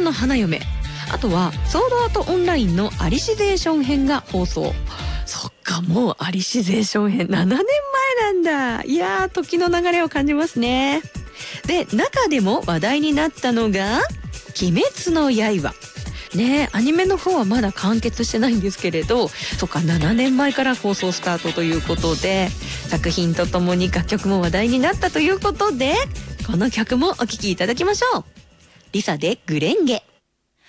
の花嫁、あとはソードアートオンラインのアリシゼーション編が放送。そっか、もうアリシゼーション編7年前なんだ。いやー、時の流れを感じますね。で、中でも話題になったのが鬼滅の刃ね。アニメの方はまだ完結してないんですけれど、そっか、7年前から放送スタートということで、作品とともに楽曲も話題になったということで、この曲もお聴きいただきましょう。リサでグレンゲ。